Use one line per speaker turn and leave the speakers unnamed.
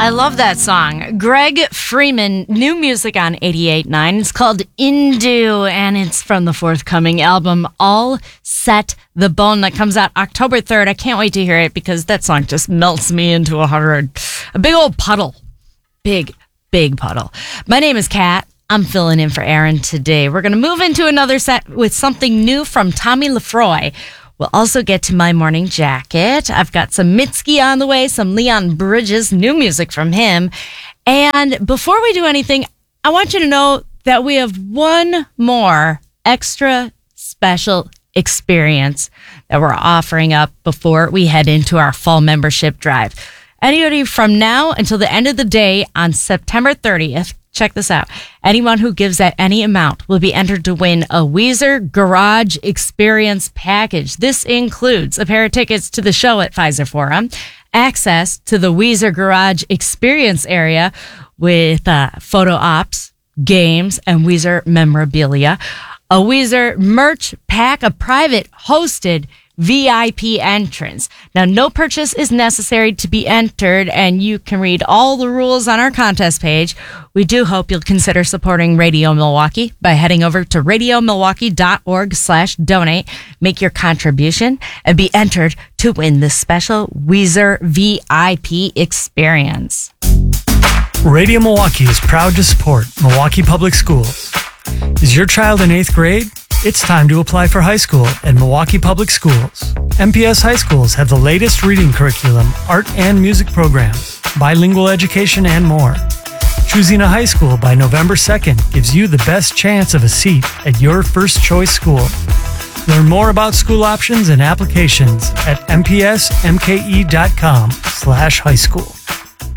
I love that song. Greg Freeman, new music on 88.9. It's called Indu, and it's from the forthcoming album All Set the Bone that comes out October 3rd. I can't wait to hear it because that song just melts me into a big old puddle. Big puddle. My name is Kat. I'm filling in for Aaron today. We're going to move into another set with something new from Tommy Lefroy. We'll also get to My Morning Jacket. I've got some Mitski on the way, some Leon Bridges, new music from him. And before we do anything, I want you to know that we have one more extra special experience that we're offering up before we head into our fall membership drive. Anybody from now until the end of the day on September 30th, check this out. Anyone who gives at any amount will be entered to win a Weezer Garage Experience package. This includes a pair of tickets to the show at Pfizer Forum, access to the Weezer Garage Experience area with photo ops, games, and Weezer memorabilia, a Weezer merch pack, a private hosted VIP entrance. Now, no purchase is necessary to be entered, and you can read all the rules on our contest page. We do hope you'll consider supporting Radio Milwaukee by heading over to radiomilwaukee.org/donate, make your contribution, and be entered to win this special Weezer VIP experience.
Radio Milwaukee is proud to support Milwaukee Public Schools. Is your child in 8th grade? It's time to apply for high school at Milwaukee Public Schools. MPS high schools have the latest reading curriculum, art and music programs, bilingual education, and more. Choosing a high school by November 2nd gives you the best chance of a seat at your first choice school. Learn more about school options and applications at mpsmke.com/high school.